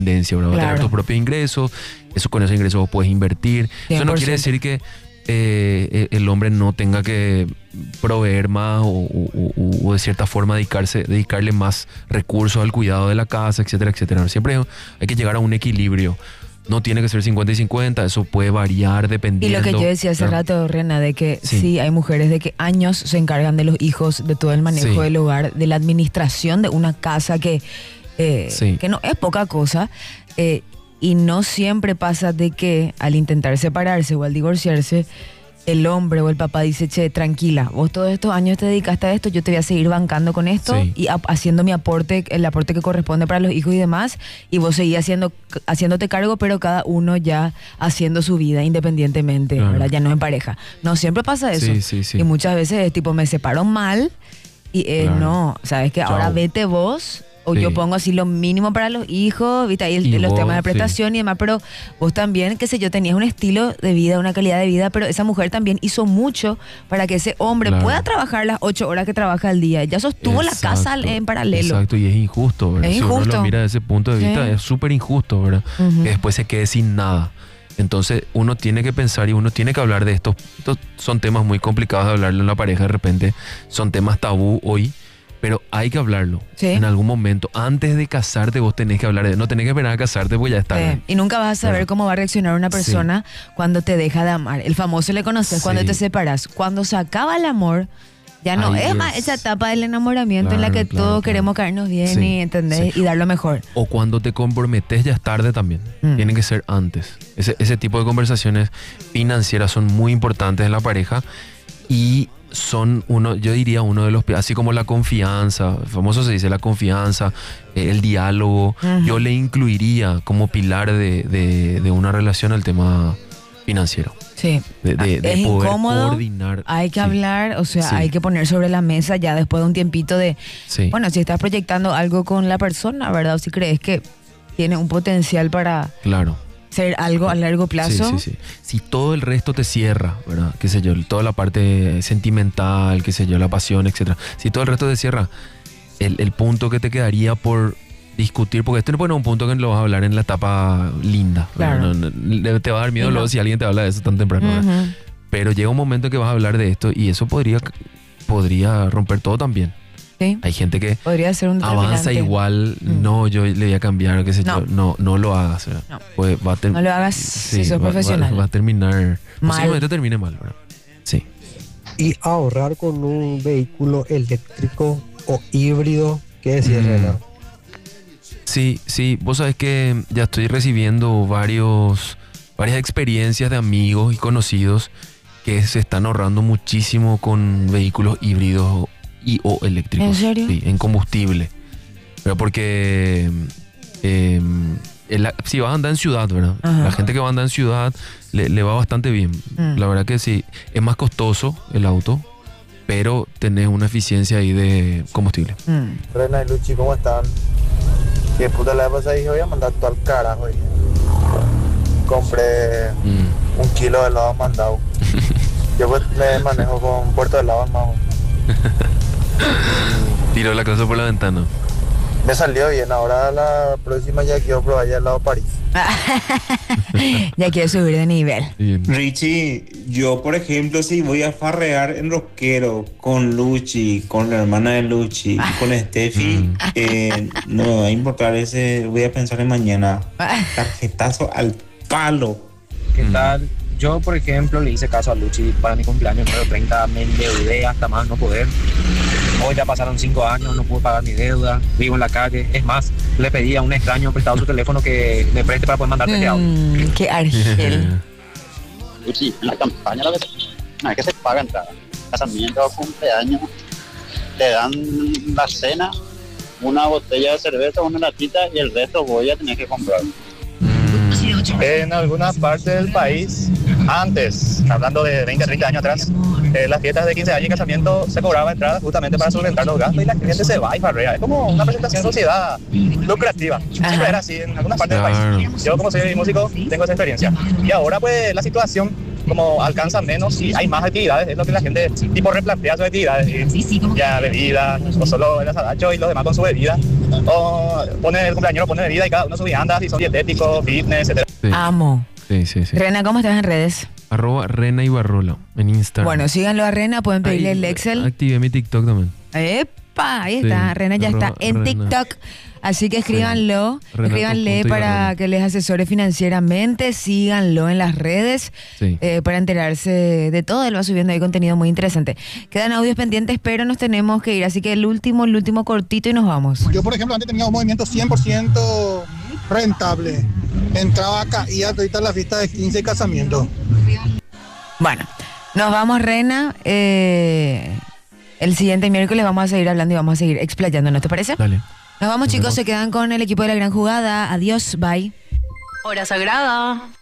independencia, ¿verdad? Va a tener Claro. tus propios ingresos, con esos ingresos vos puedes invertir. Eso no 100%. quiere decir que el hombre no tenga que proveer más o de cierta forma dedicarle más recursos al cuidado de la casa, etcétera, etcétera. Siempre hay que llegar a un equilibrio. No tiene que ser 50 y 50, eso puede variar Y dependiendo. lo que yo decía hace Claro. rato, Rena, de que Sí. sí, hay mujeres de que años se encargan de los hijos, de todo el manejo Sí. del hogar, de la administración de una casa que Sí. no es poca cosa. Y no siempre pasa de que al intentar separarse o al divorciarse, el hombre o el papá dice, che, tranquila, vos todos estos años te dedicaste a esto, yo te voy a seguir bancando con esto Sí. y haciendo mi aporte, el aporte que corresponde para los hijos y demás, y vos seguís haciéndote cargo, pero cada uno ya haciendo su vida independientemente, Claro. ¿verdad? Ya no en pareja. No siempre pasa eso. Sí, sí, sí. Y muchas veces es tipo, me separo mal y Claro. no, sabes que ahora Chao. vete vos. O Sí. yo pongo así lo mínimo para los hijos, ¿viste? Ahí Y los vos, temas de sí. prestación y demás, pero vos también, qué sé yo, tenías un estilo de vida, una calidad de vida, pero esa mujer también hizo mucho para que ese hombre Claro. pueda trabajar las 8 horas que trabaja al día. Ya sostuvo la casa Exacto, en paralelo. Exacto, y es injusto, ¿verdad? Es Si uno injusto. lo mira desde ese punto de vista, Sí. es súper injusto, ¿verdad? Ujú. Que después se quede sin nada. Entonces uno tiene que pensar y uno tiene que hablar de esto. Estos son temas muy complicados de hablarlo en la pareja de repente. Son temas tabú hoy, pero hay que hablarlo. Sí. En algún momento. Antes de casarte vos tenés que hablar de... No tenés que esperar a casarte porque ya está. Y nunca vas a saber Claro. cómo va a reaccionar una persona cuando te deja de amar. El famoso le conoces Sí. cuando te separas. Cuando se acaba el amor, ya no Ahí es más es. esa etapa del enamoramiento en la Claro, que claro, todos claro. queremos caernos bien Sí, y entender sí. y dar lo mejor. O cuando te comprometes ya es tarde también. Mm. Tienen que ser antes. Ese tipo de conversaciones financieras son muy importantes en la pareja y son yo diría uno de los, así como la confianza, famoso se dice la confianza, el diálogo, Ujú. yo le incluiría como pilar de una relación al tema financiero. Sí. De Es poder incómodo, coordinar. hay que Sí, hablar, o sea, Sí. hay que poner sobre la mesa ya después de un tiempito de, Sí. bueno, si estás proyectando algo con la persona, ¿verdad? O si crees que tiene un potencial para Claro. ser algo a largo plazo. Sí, sí, sí. Si todo el resto te cierra, ¿verdad? Qué sé yo, toda la parte sentimental, qué sé yo, la pasión, etcétera. Si todo el resto te cierra, el punto que te quedaría por discutir, porque esto no es un punto que lo vas a hablar en la etapa linda. ¿verdad? Claro. Te va a dar miedo Y no. luego si alguien te habla de eso tan temprano. ¿verdad? Ujú. Pero llega un momento que vas a hablar de esto y eso podría romper todo también. Sí. Hay gente que Podría ser un avanza determinante. igual, Mm. no, yo le voy a cambiar, qué sé No. yo. No lo hagas. ¿verdad? No. Pues No lo hagas si sos va- profesional. Va a terminar. Mal. Posiblemente termine mal, ¿verdad? Sí. Y ahorrar con un vehículo eléctrico o híbrido, ¿qué decís, Mm. Rena? Sí, vos sabés que ya estoy recibiendo varias experiencias de amigos y conocidos que se están ahorrando muchísimo con vehículos híbridos o eléctricos. ¿En serio? Sí, en combustible. Pero porque si vas a andar en ciudad, ¿verdad? Ajá. La gente que va a andar en ciudad le va bastante bien. Mm. La verdad que sí, es más costoso el auto, pero tenés una eficiencia ahí de combustible. Mm. Rena y Luchi, ¿cómo están? Que puta la vez pasada dije, voy a mandar todo al carajo. Y compré Mm. 1 kilo de helado mandado. Yo pues me manejo con puerto de helado más. Tiró la casa por la ventana. Me salió bien, ahora la próxima ya quiero probar ya el helado París. Ya quieres subir de nivel. Bien. Richie, yo por ejemplo si voy a farrear en Roquero con Luchi, con la hermana de Luchi, con Steffi, no me va a importar voy a pensar en mañana. Tarjetazo al palo. ¿Qué tal? Yo, por ejemplo, le hice caso a Luchi para mi cumpleaños número 30, me endeudé hasta más no poder. Hoy ya pasaron 5 años, no pude pagar mi deuda, vivo en la calle. Es más, le pedí a un extraño prestado su teléfono que me preste para poder mandarte este audio. Qué argel. Luchi, en la campaña lo que no es que se paga entrada. Casamiento, cumpleaños, te dan la cena, una botella de cerveza, una latita y el resto voy a tener que comprar. En algunas partes del país, antes, hablando de 20, 30 años atrás, las fiestas de 15 años y casamiento se cobraba entrada justamente para solventar los gastos y la gente se va y farrea. Es como una presentación de sociedad lucrativa. Siempre era así en algunas partes Claro. del país. Yo como soy músico tengo esa experiencia. Y ahora pues la situación como alcanza menos y hay más actividades, es lo que la gente tipo replantea sus actividades, y ya bebidas o solo el asadacho y los demás con su bebida. O pone el cumpleañero, pone bebida y cada uno su vianda, si son dietéticos, fitness, etc. Sí. Amo. Sí. Rena, ¿cómo estás en redes? @Rena Ibarrola en Instagram. Bueno, síganlo a Rena, pueden pedirle Ahí, el Excel. Activé mi TikTok también. ¡Epa! Ahí está, Sí, Rena ya está arroba en Rena. TikTok. Así que escríbanlo, escríbanle Renato.Ibarrola. para que les asesore financieramente, síganlo en las redes Sí. para enterarse de todo. Él va subiendo ahí contenido muy interesante. Quedan audios pendientes, pero nos tenemos que ir. Así que el último cortito y nos vamos. Yo, por ejemplo, antes tenía un movimiento 100% rentable. Entraba, caía ahorita en la fiesta de 15 y casamiento. Bueno, nos vamos, Rena. El siguiente miércoles vamos a seguir hablando y vamos a seguir explayándonos, ¿te parece? Dale. Nos vamos, chicos, se quedan con el equipo de La Gran Jugada. Adiós, bye. Hora sagrada.